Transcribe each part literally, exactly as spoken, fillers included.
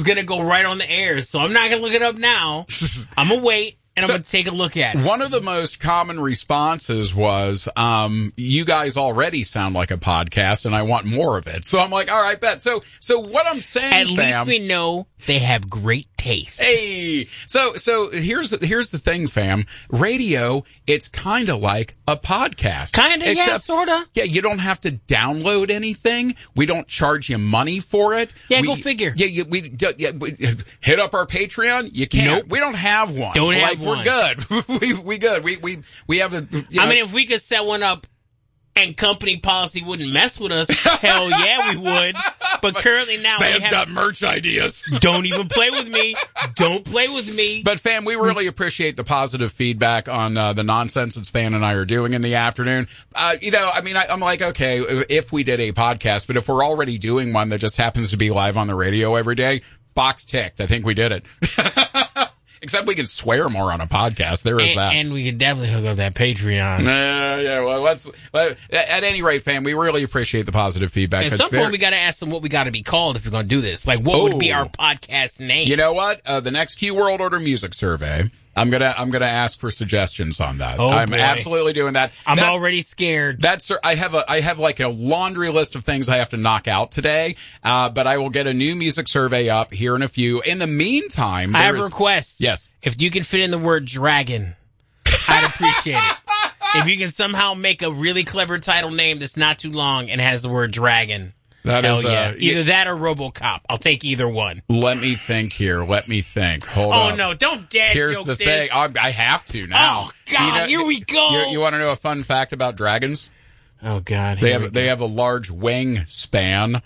going to go right on the air, so I'm not going to look it up now. I'm going to wait. And so, I'm going to take a look at it. One of the most common responses was, um, you guys already sound like a podcast and I want more of it. So I'm like, all right, bet. So, so what I'm saying, At fam, least we know they have great taste. Hey, so, so here's, here's the thing, fam. Radio, it's kind of like a podcast. Kind of, yeah, sort of. Yeah, you don't have to download anything. We don't charge you money for it. Yeah, we, go figure. Yeah, you, we, yeah, we hit up our Patreon. You can't. Nope. We don't have one. Don't like, have one. We're good. we we good. We we we have a. You know, I mean, if we could set one up and company policy wouldn't mess with us, hell yeah, we would. But currently now Spam's we have got merch ideas. Don't even play with me. Don't play with me. But fam, we really appreciate the positive feedback on uh, the nonsense that Span and I are doing in the afternoon. Uh, you know, I mean, I, I'm like, okay, if we did a podcast, but if we're already doing one that just happens to be live on the radio every day, box ticked. I think we did it. Except we can swear more on a podcast. There is and, that. And we can definitely hook up that Patreon. Uh, yeah, well, let's, let, at any rate, fam, we really appreciate the positive feedback. At some point, we got to ask them what we got to be called if we're going to do this. Like, what oh, would be our podcast name? You know what? Uh, the next Q World Order Music Survey, I'm gonna, I'm gonna ask for suggestions on that. Oh, I'm boy. absolutely doing that. I'm that, already scared. That's, I have a, I have like a laundry list of things I have to knock out today. Uh, but I will get a new music survey up here in a few. In the meantime, I have is, a request. Yes. If you can fit in the word dragon, I'd appreciate it. If you can somehow make a really clever title name that's not too long and has the word dragon. That Hell is, yeah. uh, Either y- that or RoboCop. I'll take either one. Let me think here. Let me think. Hold oh, on. Oh, no. Don't dad Here's joke the this. thing. I, I have to now. Oh, God. You know, here we go. You, you want to know a fun fact about dragons? Oh, God. They Here have, they have a large wing span.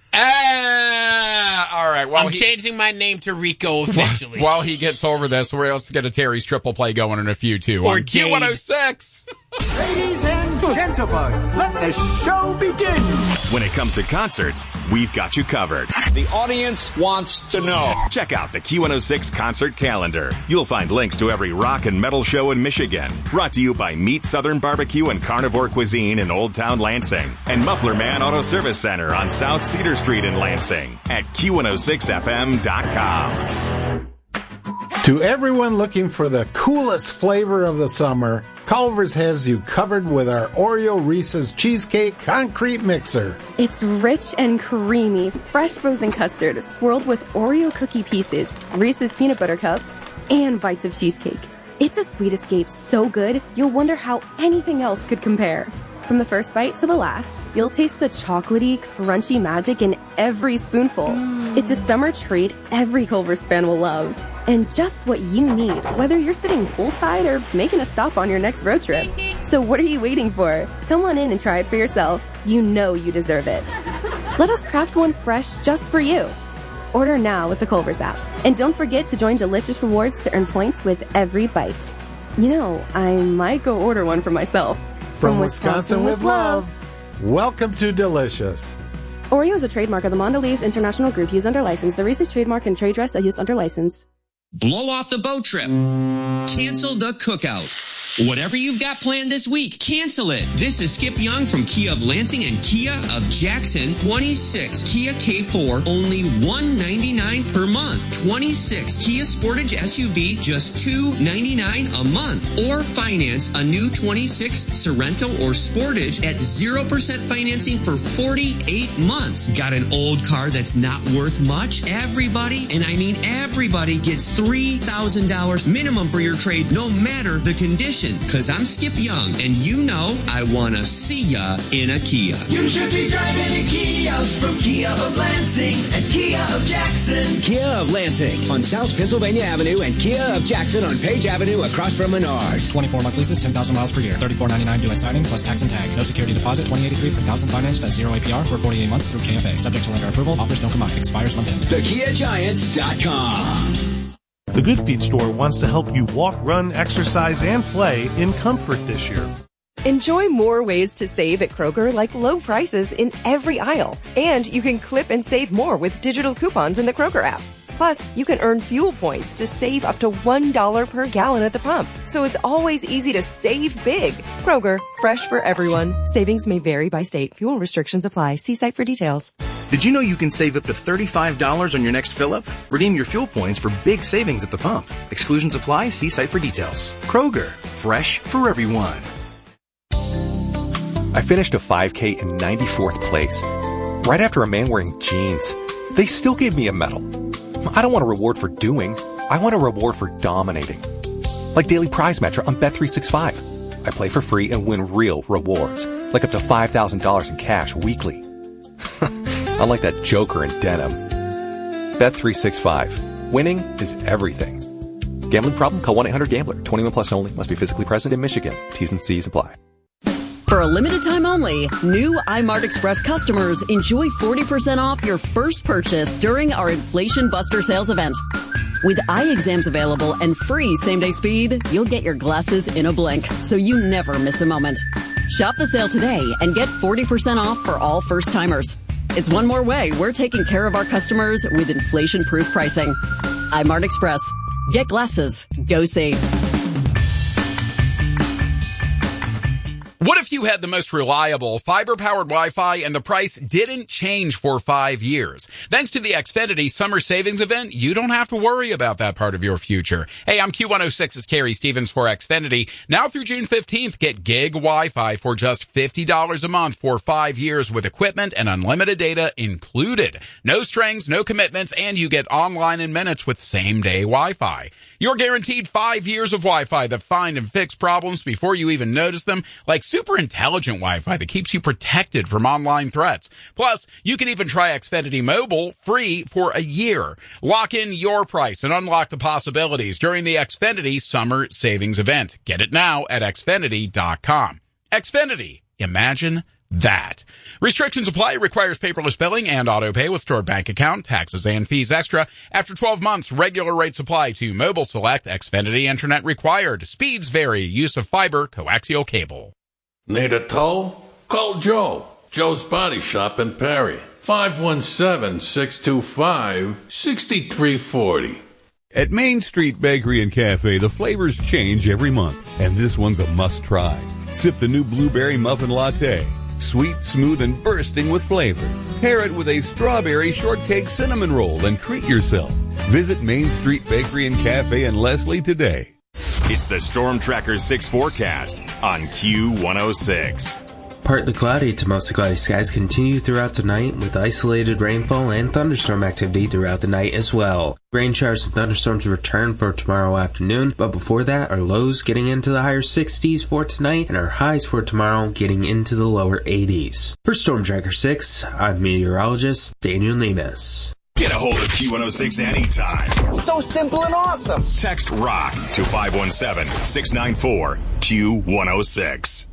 Ah, all right. Well, I'm he, changing my name to Rico officially. While he gets over this, we're else get a Terry's triple play going in a few too. Or on Q one oh six. Ladies and gentlemen, let the show begin. When it comes to concerts, we've got you covered. The audience wants to know. Check out the Q one oh six concert calendar. You'll find links to every rock and metal show in Michigan. Brought to you by Meat Southern Barbecue and Carnivore Cuisine in Old Town Lansing. And Muffler Man Auto Service Center on South Cedar Street in Lansing at Q one oh six F M dot com. To everyone looking for the coolest flavor of the summer, Culver's has you covered with our Oreo Reese's Cheesecake Concrete Mixer. It's rich and creamy, fresh frozen custard swirled with Oreo cookie pieces, Reese's peanut butter cups, and bites of cheesecake. It's a sweet escape so good, you'll wonder how anything else could compare. From the first bite to the last, you'll taste the chocolatey, crunchy magic in every spoonful. Mm. It's a summer treat every Culver's fan will love. And just what you need, whether you're sitting poolside or making a stop on your next road trip. So what are you waiting for? Come on in and try it for yourself. You know you deserve it. Let us craft one fresh just for you. Order now with the Culver's app. And don't forget to join Delicious Rewards to earn points with every bite. You know, I might go order one for myself. From, From Wisconsin, Wisconsin with love. Welcome to Delicious. Oreo is a trademark of the Mondelez International Group used under license. The Reese's trademark and trade dress are used under license. Blow off the boat trip. Cancel the cookout. Whatever you've got planned this week, cancel it. This is Skip Young from Kia of Lansing and Kia of Jackson. twenty-six Kia K four, only one ninety-nine per month. twenty-six Kia Sportage S U V, just two ninety-nine a month. Or finance a new twenty-six Sorrento or Sportage at zero percent financing for forty-eight months. Got an old car that's not worth much? Everybody, and I mean everybody, gets three thousand dollars minimum for your trade, no matter the condition. Cause I'm Skip Young, and you know I wanna see ya in a Kia. You should be driving a Kia from Kia of Lansing and Kia of Jackson. Kia of Lansing on South Pennsylvania Avenue and Kia of Jackson on Page Avenue across from Menards. twenty-four month leases, ten thousand miles per year. thirty-four ninety-nine due at signing plus tax and tag. No security deposit, twenty eighty-three per thousand financed at zero A P R for forty-eight months through K F A. Subject to lender approval. Offers don't combine. Expires month end. The Kia Giants dot com. The Good Feet store wants to help you walk, run, exercise, and play in comfort this year. Enjoy more ways to save at Kroger, like low prices in every aisle. And you can clip and save more with digital coupons in the Kroger app. Plus, you can earn fuel points to save up to one dollar per gallon at the pump. So it's always easy to save big. Kroger, fresh for everyone. Savings may vary by state. Fuel restrictions apply. See site for details. Did you know you can save up to thirty-five dollars on your next fill-up? Redeem your fuel points for big savings at the pump. Exclusions apply. See site for details. Kroger, fresh for everyone. I finished a five K in ninety-fourth place, right after a man wearing jeans. They still gave me a medal. I don't want a reward for doing. I want a reward for dominating. Like Daily Prize Matcher on Bet three sixty-five. I play for free and win real rewards, like up to five thousand dollars in cash weekly. Unlike that joker in denim. Bet three sixty-five. Winning is everything. Gambling problem? Call one eight hundred gambler. twenty-one plus only. Must be physically present in Michigan. T's and C's apply. For a limited time only, new iMart Express customers enjoy forty percent off your first purchase during our Inflation Buster sales event. With eye exams available and free same-day speed, you'll get your glasses in a blink, so you never miss a moment. Shop the sale today and get forty percent off for all first-timers. It's one more way we're taking care of our customers with inflation-proof pricing. iMart Express. Get glasses. Go see. What if you had the most reliable fiber-powered Wi-Fi and the price didn't change for five years? Thanks to the Xfinity Summer Savings Event, you don't have to worry about that part of your future. Hey, I'm Q one oh six's Carrie Stevens for Xfinity. Now through June fifteenth, get gig Wi-Fi for just fifty dollars a month for five years with equipment and unlimited data included. No strings, no commitments, and you get online in minutes with same-day Wi-Fi. You're guaranteed five years of Wi-Fi that find and fix problems before you even notice them, like super intelligent Wi-Fi that keeps you protected from online threats. Plus, you can even try Xfinity Mobile free for a year. Lock in your price and unlock the possibilities during the Xfinity Summer Savings Event. Get it now at Xfinity dot com. Xfinity. Imagine that. Restrictions apply. Requires paperless billing and auto pay with stored bank account, taxes and fees extra. After twelve months, regular rates apply to Mobile Select. Xfinity Internet required. Speeds vary. Use of fiber, coaxial cable. Need a tow? Call Joe. Joe's Body Shop in Perry. five one seven, six two five, six three four zero. At Main Street Bakery and Cafe, the flavors change every month, and this one's a must-try. Sip the new blueberry muffin latte. Sweet, smooth, and bursting with flavor. Pair it with a strawberry shortcake cinnamon roll and treat yourself. Visit Main Street Bakery and Cafe in Leslie today. It's the Storm Tracker six forecast on Q one oh six. Partly cloudy to mostly cloudy skies continue throughout tonight with isolated rainfall and thunderstorm activity throughout the night as well. Rain showers and thunderstorms return for tomorrow afternoon, but before that, our lows getting into the higher sixties for tonight and our highs for tomorrow getting into the lower eighties. For Storm Tracker six, I'm meteorologist Daniel Nemes. Get a hold of Q one oh six anytime. So simple and awesome. Text ROCK to five one seven, six nine four, Q one oh six.